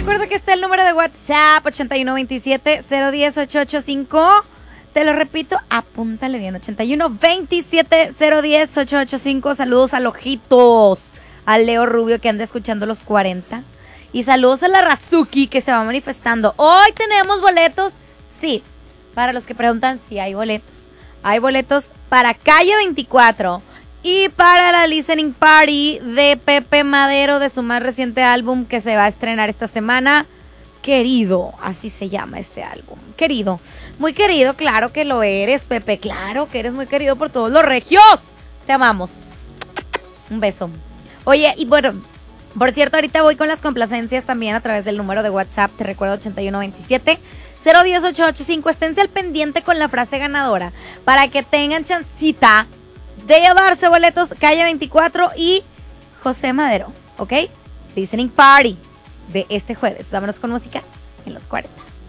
recuerdo que está el número de WhatsApp 8127-010-885. Te lo repito, apúntale bien, 8127-010-885. Saludos a Lojitos, a Leo Rubio que anda escuchando los 40. Y saludos a la Razuki que se va manifestando. Hoy tenemos boletos, sí, para los que preguntan si hay boletos. Hay boletos para Calle 24 y para la listening party de Pepe Madero de su más reciente álbum que se va a estrenar esta semana. Querido, así se llama este álbum. Querido, muy querido, claro que lo eres, Pepe. Claro que eres muy querido por todos los regios. Te amamos. Un beso. Oye, y bueno, por cierto, ahorita voy con las complacencias también a través del número de WhatsApp. Te recuerdo 8127-010-885. Esténse al pendiente con la frase ganadora para que tengan chancita de llevarse boletos Calle 24 y José Madero, ¿ok? Listening Party de este jueves. Vámonos con música en los 40.